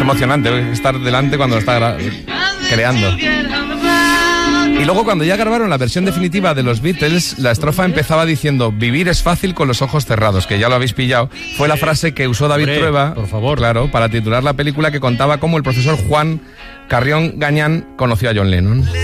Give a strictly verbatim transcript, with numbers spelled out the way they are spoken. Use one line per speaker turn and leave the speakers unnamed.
emocionante estar delante cuando lo está gra- creando. Y luego cuando ya grabaron la versión definitiva de los Beatles, la estrofa empezaba diciendo vivir es fácil con los ojos cerrados, que ya lo habéis pillado. Fue la frase que usó David
Hombre,
Trueba,
por favor.
claro, para titular la película que contaba cómo el profesor Juan Carrión Gañán conoció a John Lennon.